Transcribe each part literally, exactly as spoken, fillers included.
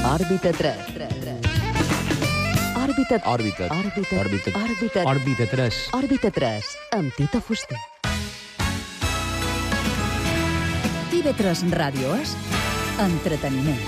Òrbita tres. Òrbita... Òrbita. Òrbita... Òrbita. Òrbita... Òrbita tres. Òrbita tres, amb Tito Fuster. T V tres Ràdio és entreteniment.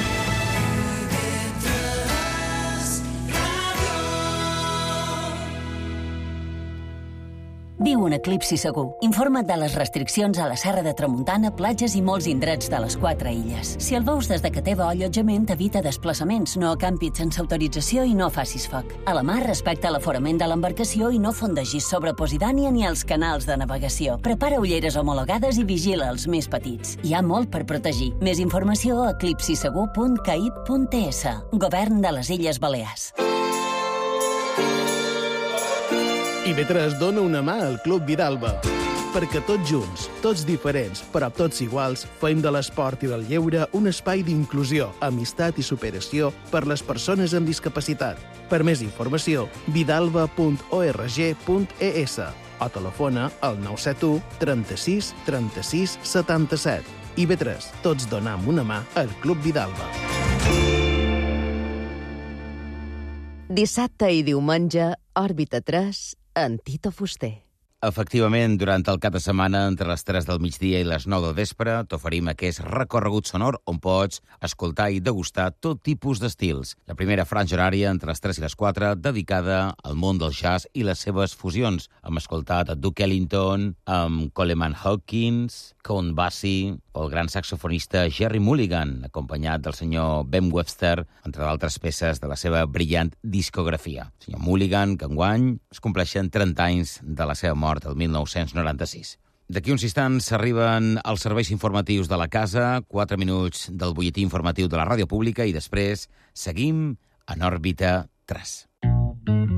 Viu un eclipsi segur. Informa't de les restriccions a la Serra de Tramuntana, platges i molts indrets de les quatre illes. Si el veus des de que té bo allotjament, evita desplaçaments, no acampis sense autorització i no facis foc. A la mar, respecta l'aforament de l'embarcació i no fondegis sobre Posidònia ni els canals de navegació. Prepara ulleres homologades i vigila els més petits. Hi ha molt per protegir. Més informació a eclipsisegur punt caib punt es. Govern de les Illes Balears. I T V tres dona una mà al Club Vidalba. Perquè tots junts, tots diferents, però tots iguals, fem de l'esport i del lleure un espai d'inclusió, amistat i superació per les persones amb discapacitat. Per més informació, vidalba punt org punt es o telefona al nou set u trenta-sis trenta-sis setanta-set. I T V tres, tots donam una mà al Club Vidalba. Dissabte i diumenge, Òrbita tres, amb Tito Fuster. Efectivament, durant el cap de setmana, entre les tres del migdia i les nou del vespre, t'oferim aquest recorregut sonor on pots escoltar i degustar tot tipus d'estils. La primera franja horària, entre les tres i les quatre, dedicada al món del jazz i les seves fusions. Hem escoltat a Duke Ellington, amb Coleman Hawkins, Count Basie, el gran saxofonista Gerry Mulligan, acompanyat del senyor Ben Webster, entre d'altres peces de la seva brillant discografia. El senyor Mulligan, que enguany es compleixen trenta anys de la seva mort, el mil nou-cents noranta-sis. D'aquí uns instants arriben els serveis informatius de la casa, quatre minuts del butlletí informatiu de la ràdio pública i després seguim en Òrbita tres.